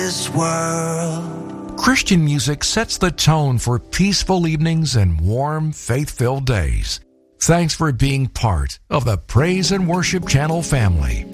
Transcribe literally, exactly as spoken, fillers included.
this world. Christian music sets the tone for peaceful evenings and warm, faith-filled days. Thanks for being part of the Praise and Worship Channel family.